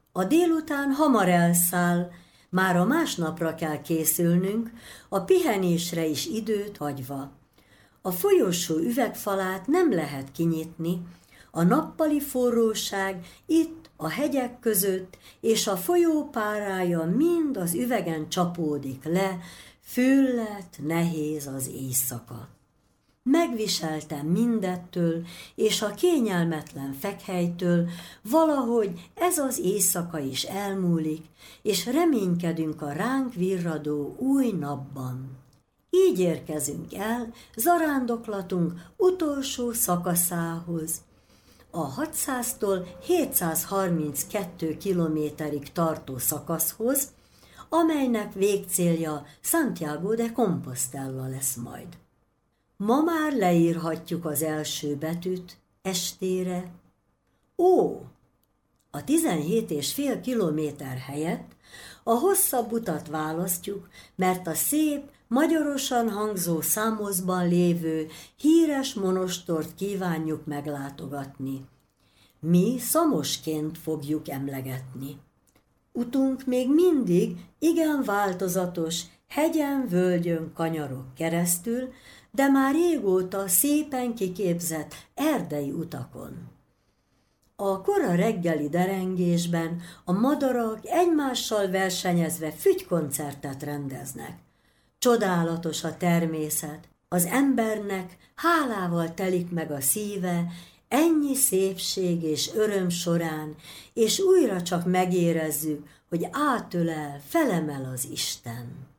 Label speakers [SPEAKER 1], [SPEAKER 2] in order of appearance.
[SPEAKER 1] A délután hamar elszáll, már a másnapra kell készülnünk, a pihenésre is időt hagyva. A folyosó üvegfalát nem lehet kinyitni, a nappali forróság itt a hegyek között, és a folyó párája mind az üvegen csapódik le, füllet, nehéz az éjszaka. Megviseltem mindettől, és a kényelmetlen fekhelytől, valahogy ez az éjszaka is elmúlik, és reménykedünk a ránk virradó új napban. Így érkezünk el zarándoklatunk utolsó szakaszához, a 600-tól 732 kilométerig tartó szakaszhoz, amelynek végcélja Santiago de Compostela lesz majd. Ma már leírhatjuk az első betűt estére. Ó! A 17,5 kilométer helyett a hosszabb utat választjuk, mert a szép, magyarosan hangzó Számozban lévő híres monostort kívánjuk meglátogatni. Mi Szamosként fogjuk emlegetni. Utunk még mindig igen változatos, hegyen-völgyön kanyarok keresztül, de már régóta szépen kiképzett erdei utakon. A kora reggeli derengésben a madarak egymással versenyezve fügykoncertet rendeznek. Csodálatos a természet, az embernek hálával telik meg a szíve, ennyi szépség és öröm során, és újra csak megérezzük, hogy átölel, felemel az Isten.